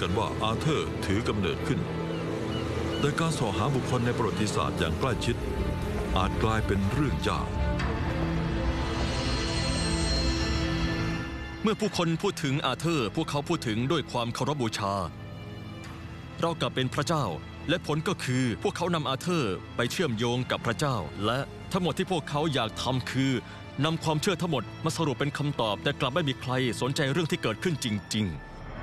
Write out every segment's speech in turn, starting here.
กันว่าอาเธอร์ถือกำเนิดขึ้นแต่การสอบหาบุคคลในประวัติศาสตร์อย่างใกล้ชิดอาจกลายเป็นเรื่องยากเมื่อผู้คนพูดถึงอาเธอร์พวกเขาพูดถึงด้วยความเคารพบูชาเรากลับเป็นพระเจ้าและผลก็คือพวกเขานำอาเธอร์ไปเชื่อมโยงกับพระเจ้าและทั้งหมดที่พวกเขาอยากทำคือนำความเชื่อทั้งหมดมาสรุปเป็นคำตอบแต่กลับไม่มีใครสนใจเรื่องที่เกิดขึ้นจริง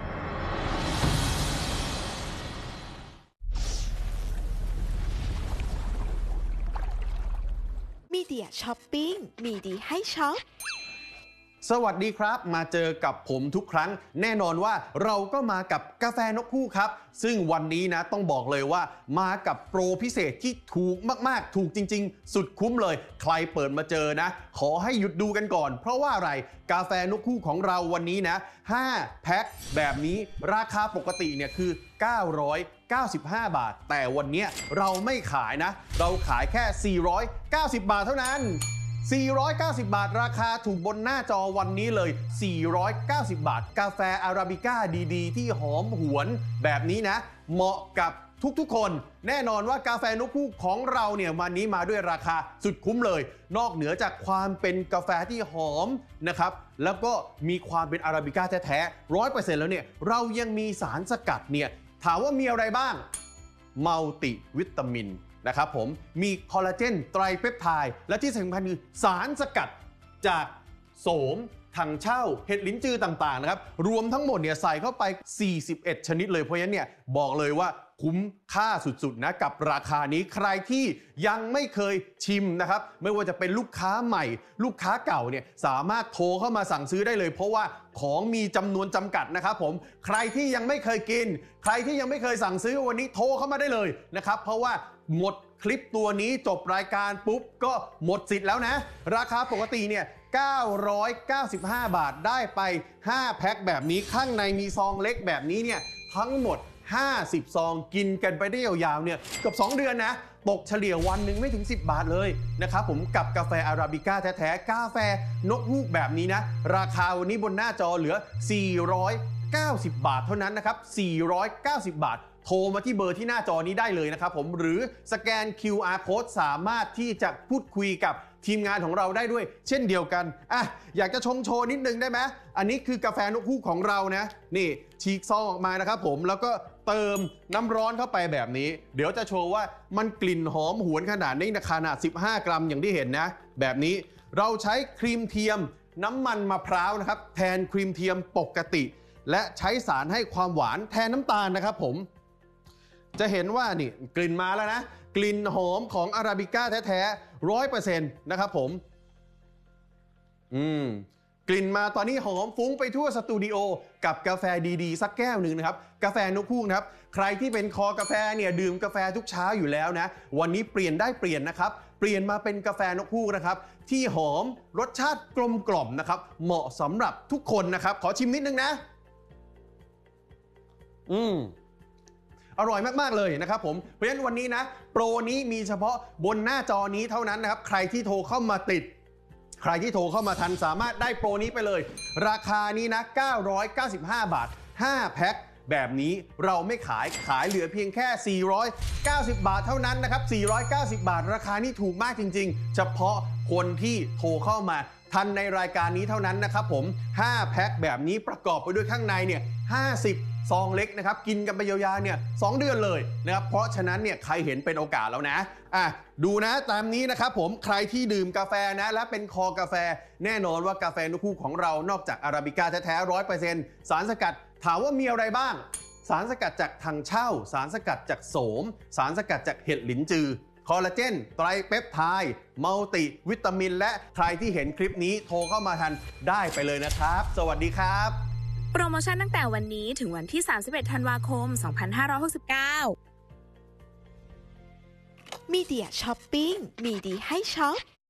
ๆมีเดียช้อปปิ้งมีดีให้ช็อปสวัสดีครับมาเจอกับผมทุกครั้งแน่นอนว่าเราก็มากับกาแฟนกฮูกครับซึ่งวันนี้นะต้องบอกเลยว่ามากับโปรพิเศษที่ถูกมากๆถูกจริงๆสุดคุ้มเลยใครเปิดมาเจอนะขอให้หยุดดูกันก่อนเพราะว่าอะไรกาแฟนกฮูกของเราวันนี้นะ5แพ็คแบบนี้ราคาปกติเนี่ยคือ995 บาทแต่วันนี้เราไม่ขายนะเราขายแค่490 บาทเท่านั้น490 บาทราคาถูกบนหน้าจอวันนี้เลย490 บาทกาแฟอาราบิก้าดีๆที่หอมหวนแบบนี้นะเหมาะกับทุกๆคนแน่นอนว่ากาแฟนกฮูกของเราเนี่ยวันนี้มาด้วยราคาสุดคุ้มเลยนอกเหนือจากความเป็นกาแฟที่หอมนะครับแล้วก็มีความเป็นอาราบิก้าแท้ๆ 100% แล้วเนี่ยเรายังมีสารสกัดเนี่ยถามว่ามีอะไรบ้างมัลติวิตามินนะครับผมมีคอลลาเจนไตรเปปไทด์และที่สำคัญคือสารสกัดจากโสมถังเช่าเห็ดลิ้นจือต่างๆนะครับรวมทั้งหมดเนี่ยใส่เข้าไป41ชนิดเลยเพราะฉะนั้นเนี่ยบอกเลยว่าคุ้มค่าสุดๆนะกับราคานี้ใครที่ยังไม่เคยชิมนะครับไม่ว่าจะเป็นลูกค้าใหม่ลูกค้าเก่าเนี่ยสามารถโทรเข้ามาสั่งซื้อได้เลยเพราะว่าของมีจำนวนจำกัดนะครับผมใครที่ยังไม่เคยกินใครที่ยังไม่เคยสั่งซื้อวันนี้โทรเข้ามาได้เลยนะครับเพราะว่าหมดคลิปตัวนี้จบรายการปุ๊บก็หมดสิทธิ์แล้วนะราคาปกติเนี่ย995 บาทได้ไป5แพ็คแบบนี้ข้างในมีซองเล็กแบบนี้เนี่ยทั้งหมด50ซองกินกันไปได้ยาวๆเนี่ยเกือบ2เดือนนะตกเฉลี่ยวันหนึ่งไม่ถึง10บาทเลยนะครับผมกับกาแฟอาราบิก้าแท้ๆกาแฟนกฮูกแบบนี้นะราคาวันนี้บนหน้าจอเหลือ490 บาทเท่านั้นนะครับ490 บาทโทรมาที่เบอร์ที่หน้าจอนี้ได้เลยนะครับผมหรือสแกน QR Code สามารถที่จะพูดคุยกับทีมงานของเราได้ด้วยเช่นเดียวกันอยากจะชงโชว์นิดนึงได้ไหมอันนี้คือกาแฟนกฮูกของเรานะนี่ฉีกซองออกมานะครับผมแล้วก็เติมน้ำร้อนเข้าไปแบบนี้เดี๋ยวจะโชว์ว่ามันกลิ่นหอมหวนขนาดนี้นะขนาด15 กรัมอย่างที่เห็นนะแบบนี้เราใช้ครีมเทียมน้ำมันมะพร้าวนะครับแทนครีมเทียมปกติและใช้สารให้ความหวานแทนน้ำตาลนะครับผมจะเห็นว่านี่กลิ่นมาแล้วนะกลิ่นหอมของอาราบิก้าแท้ๆ 100% นะครับผมกลิ่นมาตอนนี้หอมฟุ้งไปทั่วสตูดิโอกับกาแฟดีๆสักแก้วหนึ่งนะครับกาแฟนกฮูกนะครับใครที่เป็นคอกาแฟเนี่ยดื่มกาแฟทุกเช้าอยู่แล้วนะวันนี้เปลี่ยนได้เปลี่ยนนะครับเปลี่ยนมาเป็นกาแฟนกฮูกนะครับที่หอมรสชาติกลมกล่อมนะครับเหมาะสำหรับทุกคนนะครับขอชิมนิดนึงนะอร่อยมากๆเลยนะครับผมเพราะฉะนั้นวันนี้นะโปรนี้มีเฉพาะบนหน้าจอนี้เท่านั้นนะครับใครที่โทรเข้ามาติดใครที่โทรเข้ามาทันสามารถได้โปรนี้ไปเลยราคานี้นะ995 บาท5แพ็คแบบนี้เราไม่ขายเหลือเพียงแค่490 บาทเท่านั้นนะครับ490 บาทราคานี้ถูกมากจริงๆเฉพาะคนที่โทรเข้ามาทันในรายการนี้เท่านั้นนะครับผม5แพ็คแบบนี้ประกอบไปด้วยข้างในเนี่ย50ซองเล็กนะครับกินกันไปยาวๆเนี่ย2เดือนเลยนะครับเพราะฉะนั้นเนี่ยใครเห็นเป็นโอกาสแล้วนะดูนะตามนี้นะครับผมใครที่ดื่มกาแฟนะและเป็นคอกาแฟแน่นอนว่ากาแฟนกฮูกของเรานอกจากอาราบิก้าแท้ๆ 100% สารสกัดถามว่ามีอะไรบ้างสารสกัดจากถังเช่าสารสกัดจากโสมสารสกัดจากเห็ดหลินจือคอลลาเจนไตรเปปไทด์มัลติวิตามินและใครที่เห็นคลิปนี้โทรเข้ามาทันได้ไปเลยนะครับสวัสดีครับโปรโมชั่นตั้งแต่วันนี้ถึงวันที่31ธันวาคม2569มีเดียช้อปปิ้งมีดีให้ช็อป